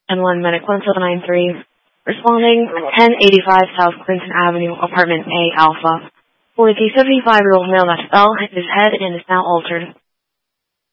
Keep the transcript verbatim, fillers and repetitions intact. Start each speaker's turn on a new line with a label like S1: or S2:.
S1: and one medic one seven nine three, responding ten eighty-five South Clinton Avenue, apartment A Alpha, for the seventy-five-year-old male that fell, hit his head, and is now altered.